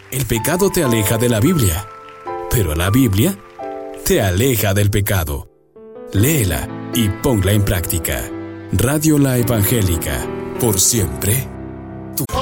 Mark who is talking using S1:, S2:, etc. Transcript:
S1: El pecado te aleja de la Biblia, pero la Biblia te aleja del pecado. Léela y ponla en práctica. Radio La Evangélica, por siempre